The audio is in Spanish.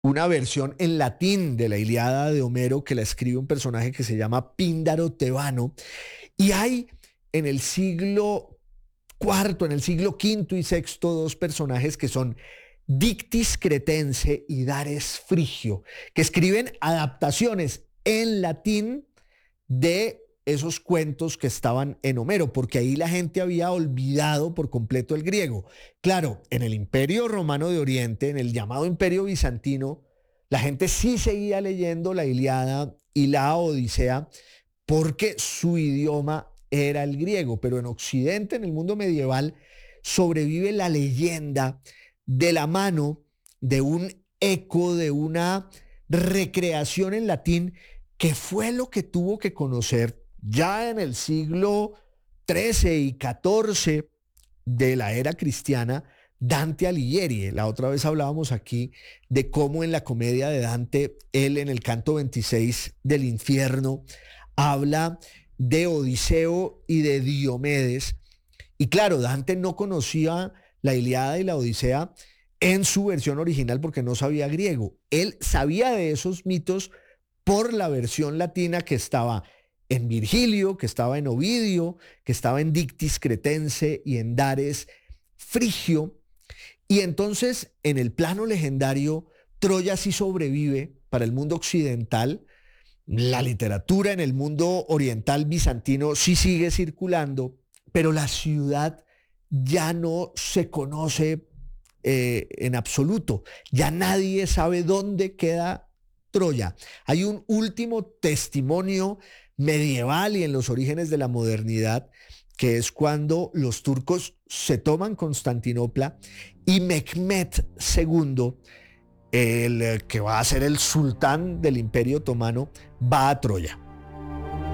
una versión en latín de la Ilíada de Homero que la escribe un personaje que se llama Píndaro Tebano. Y hay en el siglo cuarto, en el siglo quinto y sexto, dos personajes que son Dictis Cretense y Dares Frigio, que escriben adaptaciones en latín de esos cuentos que estaban en Homero, porque ahí la gente había olvidado por completo el griego. Claro, en el Imperio Romano de Oriente, en el llamado Imperio Bizantino, la gente sí seguía leyendo la Ilíada y la Odisea porque su idioma era el griego, pero en Occidente, en el mundo medieval, sobrevive la leyenda de la mano de un eco, de una recreación en latín, que fue lo que tuvo que conocer ya en el siglo XIII y XIV de la era cristiana Dante Alighieri. La otra vez hablábamos aquí de cómo en la comedia de Dante, él en el canto 26 del infierno habla de Odiseo y de Diomedes. Y claro, Dante no conocía la Ilíada y la Odisea en su versión original porque no sabía griego. Él sabía de esos mitos por la versión latina que estaba en Virgilio, que estaba en Ovidio, que estaba en Dictis Cretense y en Dares Frigio. Y entonces, en el plano legendario, Troya sí sobrevive para el mundo occidental. La literatura en el mundo oriental bizantino sí sigue circulando, pero la ciudad ya no se conoce en absoluto. Ya nadie sabe dónde queda Troya. Hay un último testimonio medieval y en los orígenes de la modernidad, que es cuando los turcos se toman Constantinopla y Mehmed II, el que va a ser el sultán del Imperio Otomano, va a Troya.